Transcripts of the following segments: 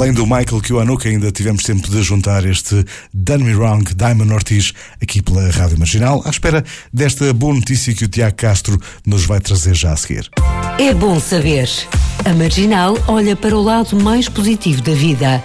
além do Michael Kiwanuka, ainda tivemos tempo de juntar este Done Me Wrong, Diamond Ortiz, aqui pela Rádio Marginal, à espera desta boa notícia que o Tiago Castro nos vai trazer já a seguir. É bom saber. A Marginal olha para o lado mais positivo da vida.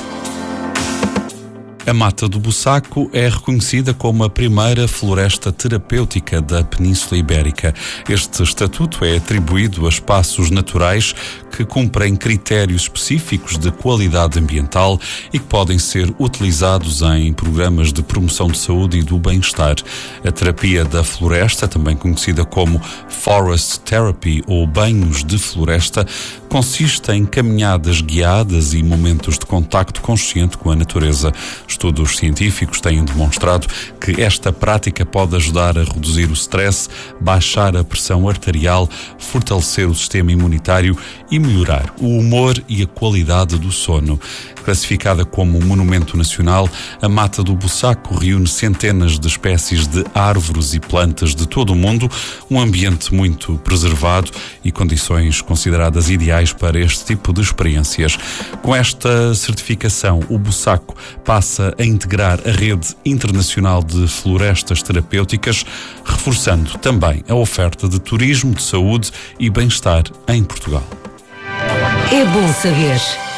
A Mata do Bussaco é reconhecida como a primeira floresta terapêutica da Península Ibérica. Este estatuto é atribuído a espaços naturais que cumprem critérios específicos de qualidade ambiental e que podem ser utilizados em programas de promoção de saúde e do bem-estar. A terapia da floresta, também conhecida como Forest Therapy ou banhos de floresta, consiste em caminhadas guiadas e momentos de contacto consciente com a natureza. Estudos científicos têm demonstrado que esta prática pode ajudar a reduzir o stress, baixar a pressão arterial, fortalecer o sistema imunitário e melhorar o humor e a qualidade do sono. Classificada como monumento nacional, a Mata do Bussaco reúne centenas de espécies de árvores e plantas de todo o mundo, um ambiente muito preservado e condições consideradas ideais para este tipo de experiências. Com esta certificação, o Bussaco passa a integrar a rede internacional de florestas terapêuticas, reforçando também a oferta de turismo, de saúde e bem-estar em Portugal. É bom saber.